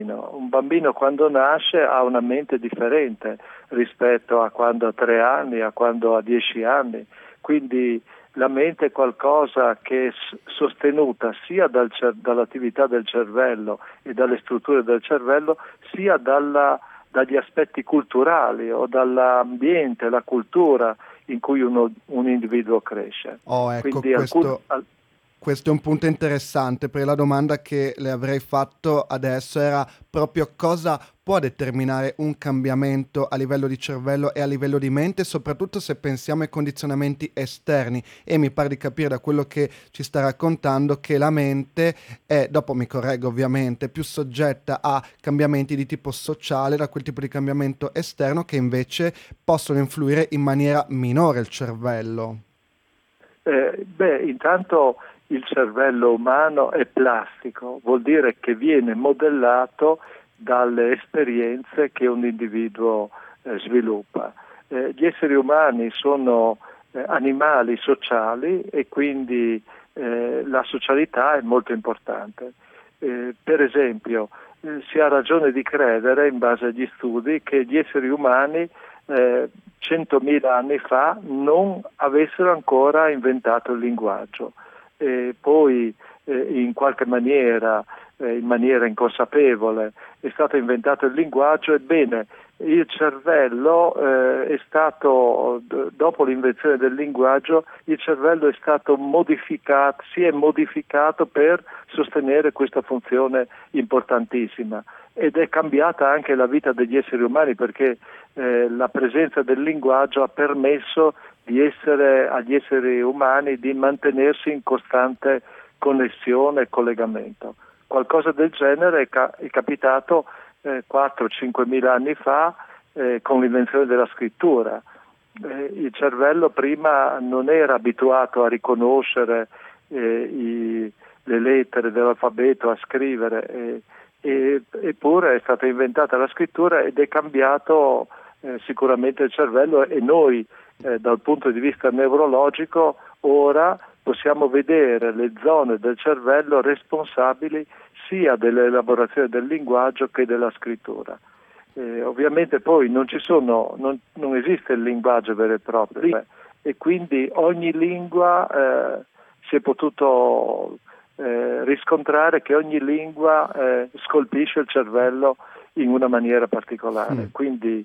Un bambino quando nasce ha una mente differente rispetto a quando ha 3 anni, a quando ha 10 anni, quindi la mente è qualcosa che è sostenuta sia dall'attività del cervello e dalle strutture del cervello, sia dagli aspetti culturali o dall'ambiente, la cultura in cui un individuo cresce. Oh, ecco, Quindi questo è un punto interessante, perché la domanda che le avrei fatto adesso era proprio cosa può determinare un cambiamento a livello di cervello e a livello di mente, soprattutto se pensiamo ai condizionamenti esterni. E mi pare di capire da quello che ci sta raccontando che la mente è, dopo mi correggo ovviamente, più soggetta a cambiamenti di tipo sociale, da quel tipo di cambiamento esterno, che invece possono influire in maniera minore il cervello. Intanto il cervello umano è plastico, vuol dire che viene modellato dalle esperienze che un individuo sviluppa. Gli esseri umani sono animali sociali e quindi la socialità è molto importante. Per esempio, si ha ragione di credere, in base agli studi, che gli esseri umani 100.000 anni fa non avessero ancora inventato il linguaggio. Poi in qualche maniera, in maniera inconsapevole, è stato inventato il linguaggio. Ebbene, il cervello è stato, dopo l'invenzione del linguaggio, il cervello è stato modificato, si è modificato per sostenere questa funzione importantissima. Ed è cambiata anche la vita degli esseri umani, perché la presenza del linguaggio ha permesso agli esseri umani di mantenersi in costante connessione e collegamento. Qualcosa del genere è capitato 4-5 mila anni fa con l'invenzione della scrittura. Il cervello prima non era abituato a riconoscere le lettere dell'alfabeto, a scrivere, eppure è stata inventata la scrittura ed è cambiato sicuramente il cervello, e noi dal punto di vista neurologico ora possiamo vedere le zone del cervello responsabili sia dell'elaborazione del linguaggio che della scrittura. Ovviamente poi non esiste il linguaggio vero e proprio, e quindi ogni lingua si è potuto riscontrare che ogni lingua scolpisce il cervello in una maniera particolare. Quindi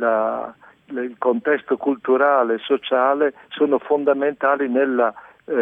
il contesto culturale e sociale sono fondamentali nella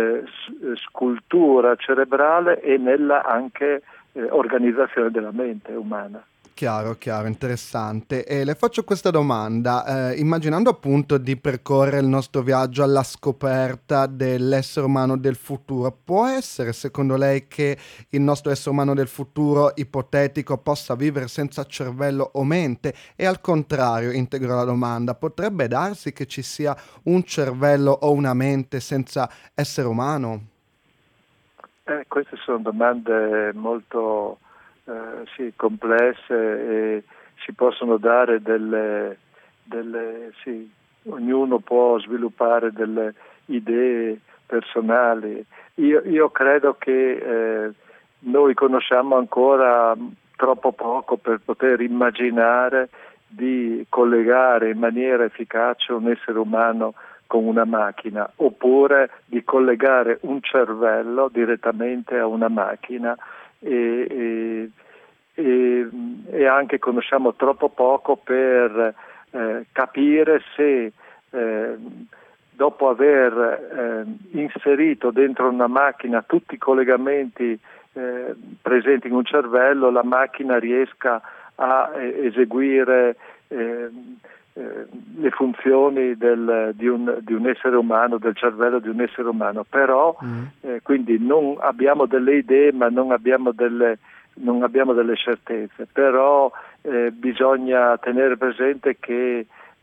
scultura cerebrale e nella anche organizzazione della mente umana. Chiaro, interessante. E le faccio questa domanda, immaginando appunto di percorrere il nostro viaggio alla scoperta dell'essere umano del futuro, può essere secondo lei che il nostro essere umano del futuro ipotetico possa vivere senza cervello o mente? E al contrario, integro la domanda, potrebbe darsi che ci sia un cervello o una mente senza essere umano? Queste sono domande molto complesse, e si possono dare ognuno può sviluppare delle idee personali. Io credo che noi conosciamo ancora troppo poco per poter immaginare di collegare in maniera efficace un essere umano con una macchina, oppure di collegare un cervello direttamente a una macchina, e anche conosciamo troppo poco per capire se dopo aver inserito dentro una macchina tutti i collegamenti presenti in un cervello, la macchina riesca a eseguire le funzioni di un essere umano, del cervello di un essere umano. Però quindi non abbiamo delle idee, ma non abbiamo delle certezze. Però bisogna tenere presente che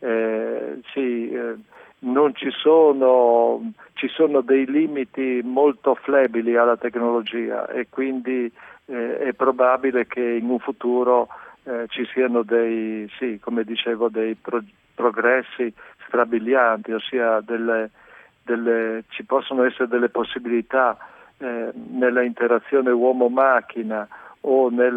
non ci sono dei limiti molto flebili alla tecnologia, e quindi è probabile che in un futuro ci siano dei progressi strabilianti, ossia ci possono essere delle possibilità nella interazione uomo-macchina o